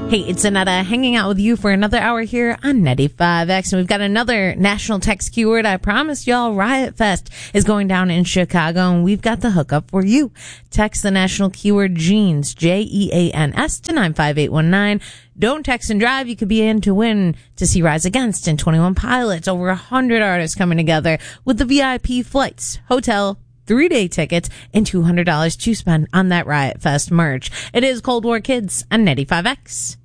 Hey, it's Annetta hanging out with you for another hour here on 95X. And we've got another national text keyword. I promised y'all Riot Fest is going down in Chicago, and we've got the hookup for you. Text the national keyword jeans, Jeans, to 95819. Don't text and drive. You could be in to win to see Rise Against and 21 Pilots. Over 100 artists coming together with the VIP flights, hotel, 3-day tickets, and $200 to spend on that Riot Fest merch. It is Cold War Kids on 95X.